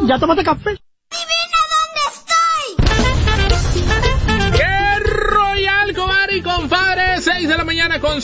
¿Ya tomaste café? Y compadre, 6 de la mañana con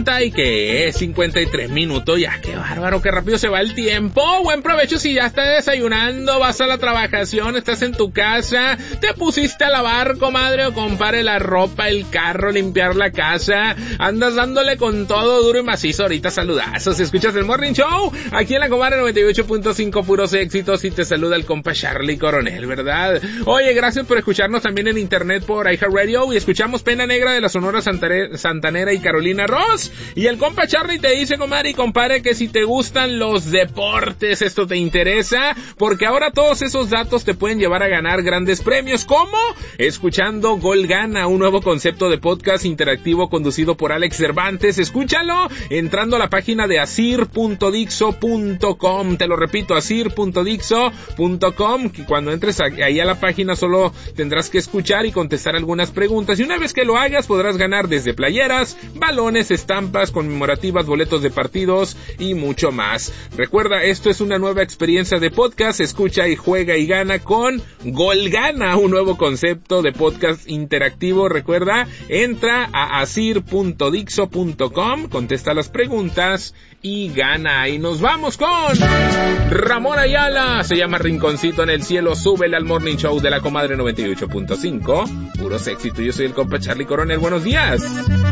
53 minutos. Ya, qué bárbaro, qué rápido se va el tiempo. Buen provecho si ya estás desayunando, vas a la trabajación, estás en tu casa, te pusiste a lavar, comadre o compadre, la ropa, el carro, limpiar la casa, andas dándole con todo duro y macizo. Ahorita saludazos, escuchas el Morning Show, aquí en la comadre 98.5, puros éxitos, y te saluda el compa Charlie Coronel, ¿verdad? Oye, gracias por escucharnos también en internet por iHeartRadio, y escuchamos Pena Negra de la Sonora Santanera y Carolina Ross. Y el compa Charlie te dice, comadre y compadre, que si te gustan los deportes, esto te interesa, porque ahora todos esos datos te pueden llevar a ganar grandes premios, como escuchando Gol Gana, un nuevo concepto de podcast interactivo conducido por Alex Cervantes. Escúchalo entrando a la página de asir.dixo.com. Te lo repito, asir.dixo.com, que cuando entres ahí a la página solo tendrás que escuchar y contestar algunas preguntas, y una vez que lo hagas podrás ganar desde playeras, balones, estampas conmemorativas, boletos de partidos y mucho más. Recuerda, esto es una nueva experiencia de podcast. Escucha y juega y gana con Gol Gana, un nuevo concepto de podcast interactivo. Recuerda, entra a asir.dixo.com, contesta las preguntas y gana. Y nos vamos con Ramón Ayala, se llama Rinconcito en el Cielo. Súbele al Morning Show de la comadre 98.5, puros éxitos. Yo soy el compa Charlie Coronel, buenos días.